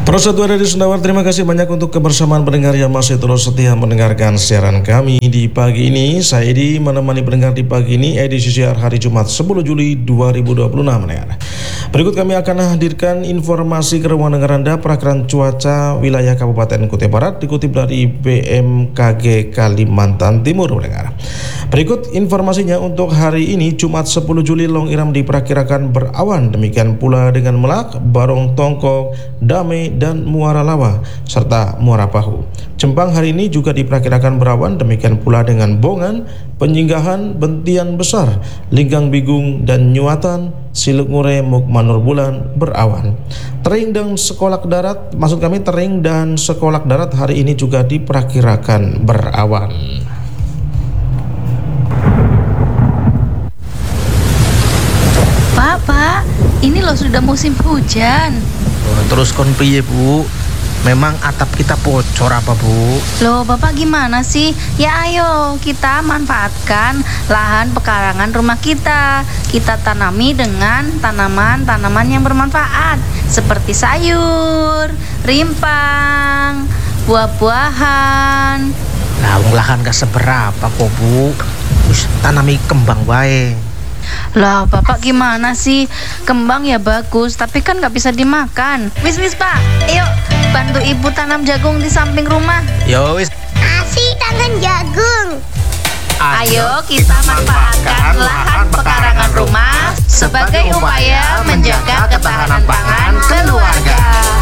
Prosedur dari Sendawar, terima kasih banyak untuk kebersamaan pendengar yang masih terus setia mendengarkan siaran kami di pagi ini. Saya Edi menemani pendengar di pagi ini, edisi siar hari Jumat 10 Juli 2026 mendengar. Berikut kami akan hadirkan informasi ke ruang dengar Anda perakiraan cuaca wilayah Kabupaten Kutai Barat dikutip dari BMKG Kalimantan Timur mendengar. Berikut informasinya untuk hari ini Jumat 10 Juli Long Iram diperkirakan berawan, demikian pula dengan Melak, Barong Tongkong, Damai dan Muara Lawa serta Muara Bahu. Jembang hari ini juga diperkirakan berawan, demikian pula dengan Bongan, Penyinggahan, Bentian Besar, Linggang Bigung dan Nyuatan, Siluk Ngure, Mukmanur Bulan berawan. Tering dan Sekolak Darat, Tering dan Sekolak Darat hari ini juga diperkirakan berawan. Pak, ini loh sudah musim hujan. Terus kon piye, Bu? Memang atap kita bocor apa, Bu? Loh, Bapak gimana sih? Ya ayo, kita manfaatkan lahan pekarangan rumah kita. Kita tanami dengan tanaman-tanaman yang bermanfaat seperti sayur, rimpang, buah-buahan. Nah, lahan gak seberapa kok, Bu. Terus tanami kembang wae. Lah, Bapak gimana sih? Kembang ya bagus, tapi kan gak bisa dimakan. Wis, Pak, ayo bantu ibu tanam jagung di samping rumah. Yo wis. Asik tanam jagung. Ayo kita manfaatkan lahan pekarangan rumah sebagai upaya menjaga ketahanan pangan keluarga.